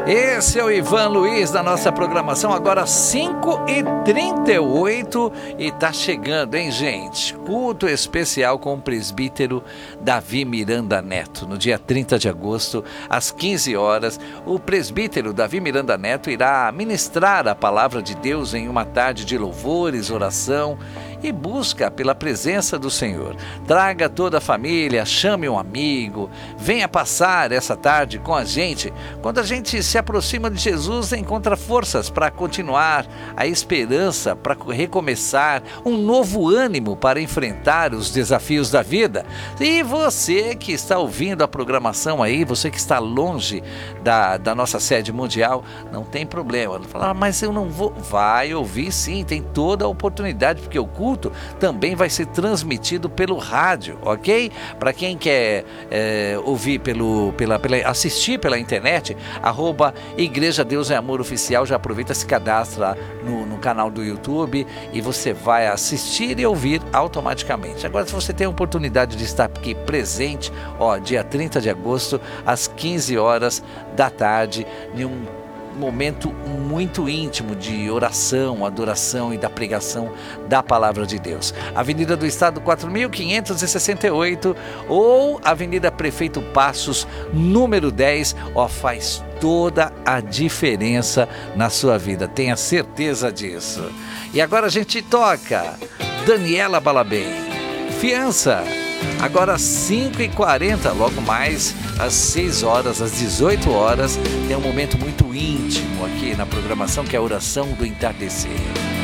Esse é o Ivan Luiz da nossa programação, agora 5h38 e tá chegando, hein, gente? Culto especial com o presbítero Davi Miranda Neto. No dia 30 de agosto, às 15 horas, o presbítero Davi Miranda Neto irá ministrar a palavra de Deus em uma tarde de louvores, oração e busca pela presença do Senhor. Traga toda a família, chame um amigo, venha passar essa tarde com a gente. Quando a gente se aproxima de Jesus, encontra forças para continuar, a esperança para recomeçar, um novo ânimo para enfrentar os desafios da vida. E você que está ouvindo a programação aí, você que está longe da nossa sede mundial, não tem problema. Fala, mas eu não vou. Vai ouvir sim, tem toda a oportunidade, porque o culto também vai ser transmitido pelo rádio, ok? Para quem quer ouvir assistir pela internet, @Igreja Deus é Amor Oficial, já aproveita, se cadastra no canal do YouTube e você vai assistir e ouvir automaticamente. Agora, se você tem a oportunidade de estar aqui presente, dia 30 de agosto, às 15 horas da tarde, em um momento muito íntimo de oração, adoração e da pregação da palavra de Deus. Avenida do Estado 4.568 ou Avenida Prefeito Passos, número 10, faz toda a diferença na sua vida, tenha certeza disso. E agora a gente toca Daniela Balabem, Fiança. Agora às 5h40, logo mais às 6 horas, às 18 horas, tem um momento muito íntimo aqui na programação, que é a oração do entardecer.